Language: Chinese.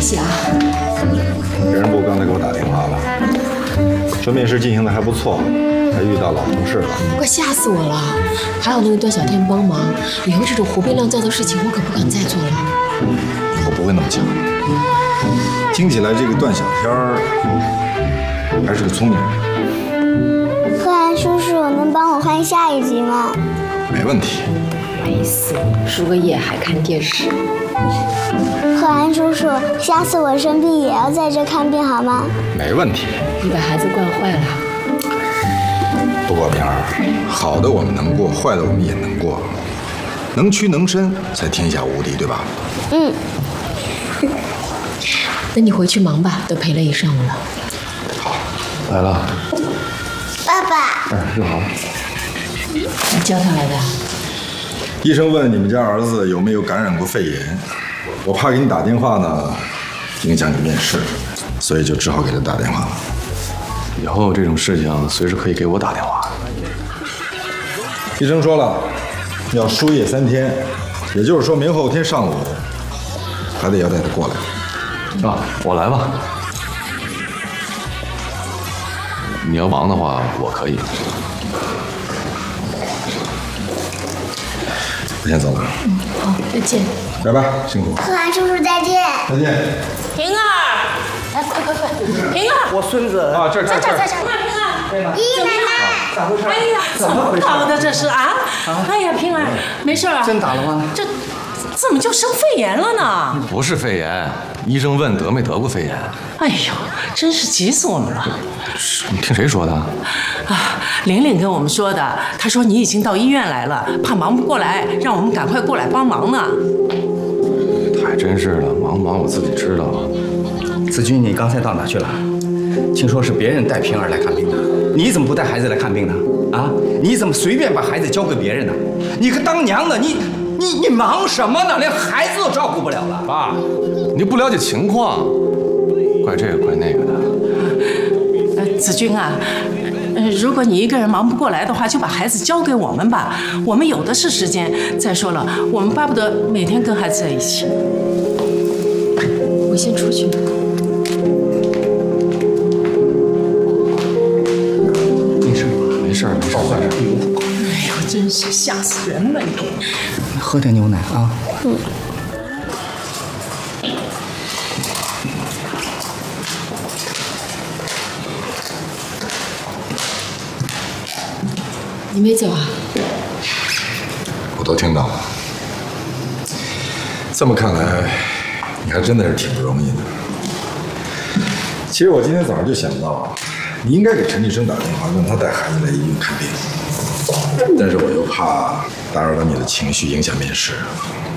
谢啊。 人事部刚才给我打电话了，说面试进行的还不错，还遇到老同事了。 快吓死我了！还有那个段小天帮忙，以后这种胡编乱造的事情我可不敢再做了。 我不会那么讲。听起来这个段小天还是个聪明人。 贺涵叔叔，能帮我换下一集吗？ 没问题。 没死，输个液还看电视。 贺涵叔叔，下次我生病也要在这看病好吗？ 没问题。 你把孩子惯坏了。 不过平儿，好的我们能过，坏的我们也能过，能屈能伸才天下无敌，对吧？ 嗯。 那你回去忙吧，都陪了一上午了。 好，来了。 爸爸。 又好了。 你叫他来的？ 医生问你们家儿子有没有感染过肺炎，我怕给你打电话呢，影响你面试，所以就只好给他打电话了。以后这种事情随时可以给我打电话。医生说了，要输液3天，也就是说明后天上午还得要带他过来。 啊，我来吧。你要忙的话，我可以。 我先走了。 好，再见。 拜拜，辛苦。 贺涵叔叔再见。 再见。 平儿，来快，平儿， 我孙子啊，这儿。 快平儿， 姨姨奶奶。 咋回事？ 哎呀，怎么搞的这是啊？哎呀，平儿，没事啊？ 真打了吗？ 这怎么就生肺炎了呢？ 不是肺炎，医生问得没得过肺炎。 哎呦，真是急死我们了！ 你听谁说的？ 啊，玲玲跟我们说的，她说你已经到医院来了，怕忙不过来，让我们赶快过来帮忙呢。 还真是的，忙不忙我自己知道。 子君，你刚才到哪去了？听说是别人带平儿来看病的，你怎么不带孩子来看病呢？啊，你怎么随便把孩子交给别人呢？你个当娘的，你忙什么呢？连孩子都照顾不了了。 爸，你不了解情况，怪这个怪那个的。 子君啊，如果你一个人忙不过来的话，就把孩子交给我们吧，我们有的是时间。再说了，我们巴不得每天跟孩子在一起。 我先出去。 没事， 哎呦，真是吓死人了你！ 喝点牛奶啊。 你没走啊？ 我都听到了。这么看来，你还真的是挺不容易的。其实我今天早上就想到，你应该给陈医生打电话，让他带孩子来医院看病。但是我又怕打扰到你的情绪，影响面试。